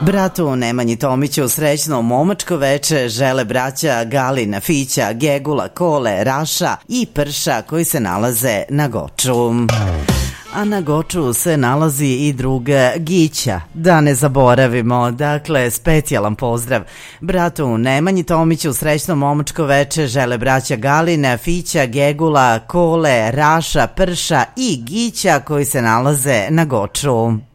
Bratu Nemanji Tomiću srećno momačko veče žele braća Galina, Fića, Gegula, Kole, Raša i Prša koji se nalaze na Goču. A na Goču se nalazi i druga Gića, da ne zaboravimo, dakle specijalan pozdrav bratu Nemanji Tomiću, srećno momačko veče žele braća Galina, Fića, Gegula, Kole, Raša, Prša i Gića koji se nalaze na Goču.